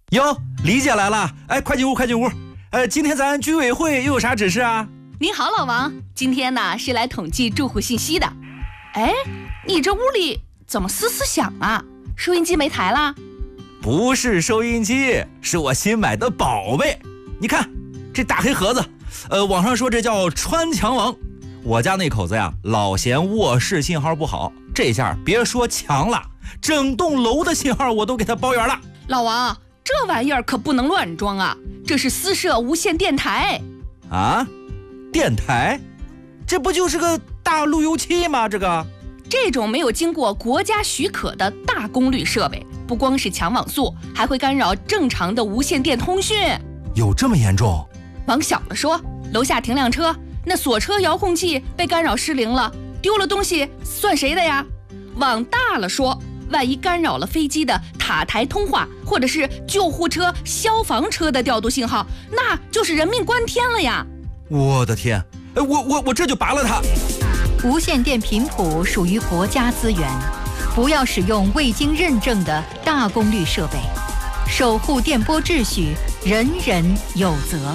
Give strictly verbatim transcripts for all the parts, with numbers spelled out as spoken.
哟，李姐来了，哎，快进屋，快进屋。呃，今天咱居委会又有啥指示啊？ 您好，老王，今天呢是来统计住户信息的。哎，你这屋里怎么嘶嘶响啊？收音机没台啦？ 不是收音机，是我新买的宝贝。你看这大黑盒子，呃，网上说这叫穿墙王。我家那口子呀，老嫌卧室信号不好，这下别说墙了，整栋楼的信号我都给它包圆了。 老王，这玩意儿可不能乱装啊，这是私设无线电台。 啊？电台？这不就是个大路由器吗？这个这种没有经过国家许可的大功率设备，不光是抢网速，还会干扰正常的无线电通讯。 有这么严重？ 往小了说，楼下停辆车，那锁车遥控器被干扰失灵了，丢了东西算谁的呀？往大了说，万一干扰了飞机的塔台通话，或者是救护车、消防车的调度信号，那就是人命关天了呀！ 我的天，我我我这就拔了它。 无线电频谱属于国家资源，不要使用未经认证的大功率设备，守护电波秩序，人人有责。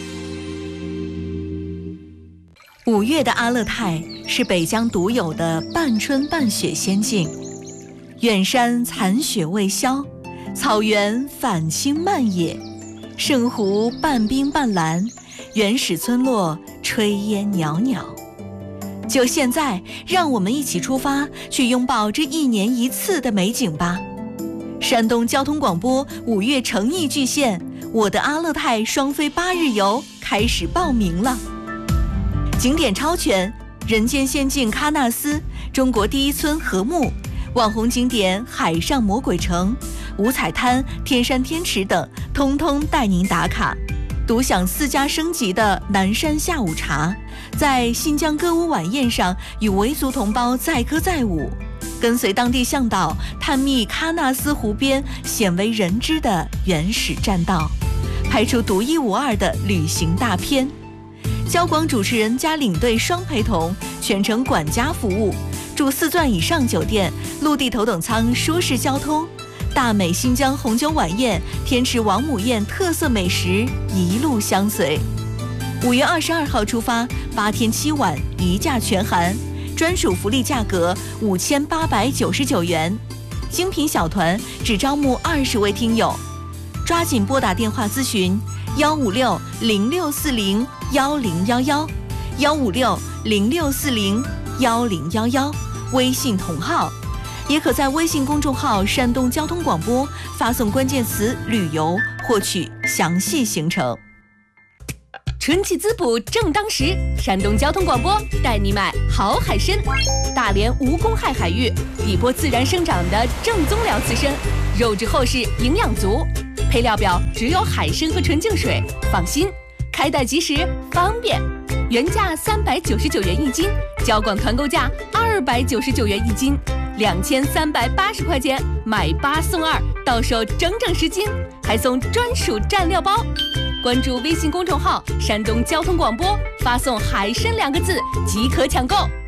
五月的阿勒泰是北疆独有的半春半雪仙境，远山残雪未消，草原返青漫野，圣湖半冰半蓝，原始村落炊烟袅袅。就现在，让我们一起出发，去拥抱这一年一次的美景吧！山东交通广播五月诚意巨献，我的阿勒泰双飞八日游开始报名了。景点超全，人间仙境喀纳斯，中国第一村禾木，网红景点海上魔鬼城、五彩滩、天山天池等，通通带您打卡。独享四家升级的南山下午茶，在新疆歌舞晚宴上与维族同胞载歌载舞，跟随当地向导探秘喀纳斯湖边鲜为人知的原始栈道，拍出独一无二的旅行大片。交广主持人加领队双陪同，全程管家服务，住四钻以上酒店，陆地头等舱舒适交通。大美新疆红酒晚宴、天池王母宴特色美食一路相随。五月二十二号出发，八天七晚一价全含，专属福利价格五千八百九十九元，精品小团只招募二十位听友，抓紧拨打电话咨询幺五六零六四零幺零幺幺幺五六零六四零幺零幺幺，微信同号。也可在微信公众号山东交通广播发送关键词旅游获取详细行程。 春季滋补正当时，山东交通广播带你买好海参。大连无公害海域，底波自然生长的正宗辽刺参，肉质厚实，营养足。配料表只有海参和纯净水，放心，开袋即食，方便。原价三百九十九元一斤，交广团购价二百九十九元一斤。两千三百八十块钱买八送二，到手整整十斤，还送专属蘸料包。关注微信公众号山东交通广播，发送海参两个字即可抢购。